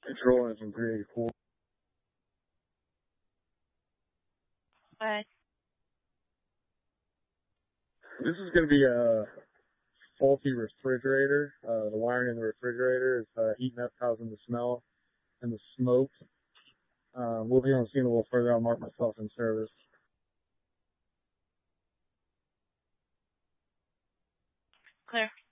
Control engine 384. But This is going to be a faulty refrigerator. The wiring in the refrigerator is heating up, causing the smell and the smoke. We'll be on scene a little further. I'll mark myself in service. clear.